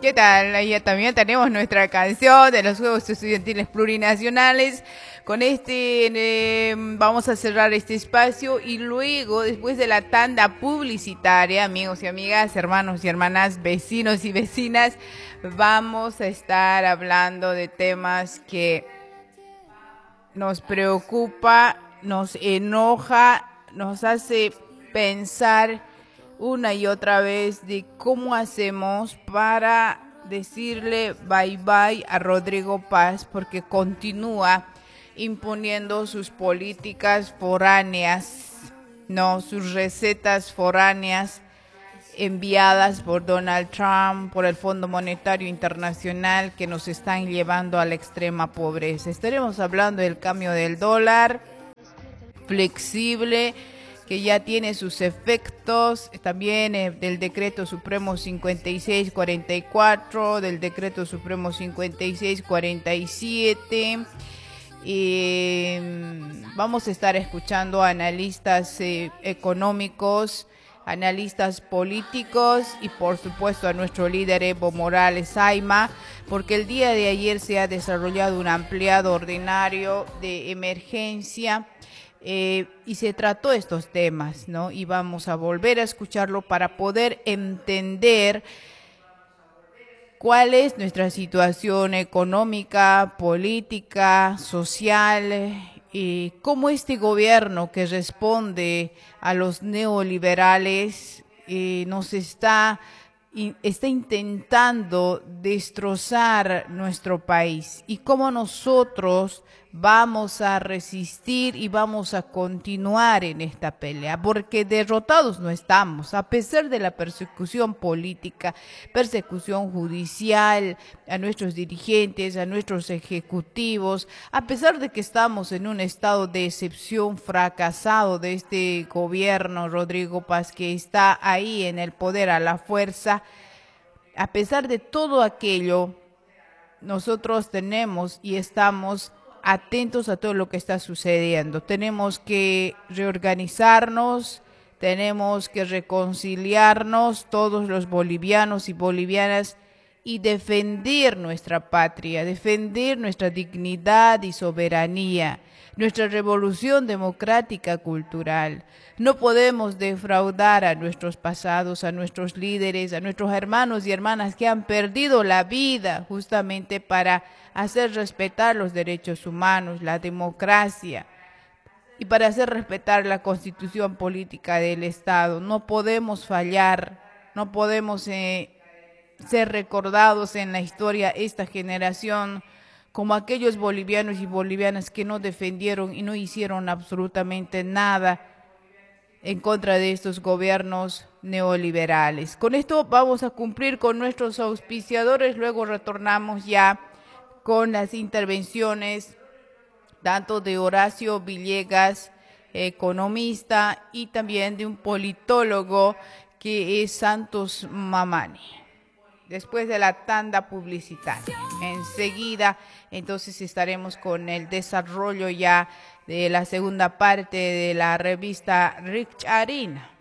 ¿Qué tal? Ahí también tenemos nuestra canción de los Juegos Estudiantiles Plurinacionales. Con vamos a cerrar este espacio y luego, después de la tanda publicitaria, amigos y amigas, hermanos y hermanas, vecinos y vecinas, vamos a estar hablando de temas que nos preocupa, nos enoja, nos hace pensar una y otra vez de cómo hacemos para decirle bye bye a Rodrigo Paz, porque continúa imponiendo sus políticas foráneas, no, sus recetas foráneas enviadas por Donald Trump, por el Fondo Monetario Internacional, que nos están llevando a la extrema pobreza. Estaremos hablando del cambio del dólar flexible, que ya tiene sus efectos, también del Decreto Supremo 5644, del Decreto Supremo 5647. Vamos a estar escuchando a analistas económicos, analistas políticos y por supuesto a nuestro líder Evo Morales Ayma, porque el día de ayer se ha desarrollado un ampliado ordinario de emergencia y se trató estos temas, ¿no? Y vamos a volver a escucharlo para poder entender cuál es nuestra situación económica, política, social, y cómo este gobierno que responde a los neoliberales nos está intentando destrozar nuestro país y cómo nosotros vamos a resistir y vamos a continuar en esta pelea, porque derrotados no estamos, a pesar de la persecución política, persecución judicial a nuestros dirigentes, a nuestros ejecutivos, a pesar de que estamos en un estado de excepción fracasado de este gobierno Rodrigo Paz, que está ahí en el poder a la fuerza. A pesar de todo aquello, nosotros tenemos y estamos atentos a todo lo que está sucediendo. Tenemos que reorganizarnos, tenemos que reconciliarnos todos los bolivianos y bolivianas y defender nuestra patria, defender nuestra dignidad y soberanía, nuestra revolución democrática cultural. No podemos defraudar a nuestros pasados, a nuestros líderes, a nuestros hermanos y hermanas que han perdido la vida justamente para hacer respetar los derechos humanos, la democracia y para hacer respetar la constitución política del Estado. No podemos fallar, no podemos ser recordados en la historia esta generación como aquellos bolivianos y bolivianas que no defendieron y no hicieron absolutamente nada en contra de estos gobiernos neoliberales. Con esto vamos a cumplir con nuestros auspiciadores, luego retornamos ya con las intervenciones tanto de Horacio Villegas, economista, y también de un politólogo que es Santos Mamani. Después de la tanda publicitaria. Enseguida, entonces estaremos con el desarrollo ya de la segunda parte de la revista Rich Harina.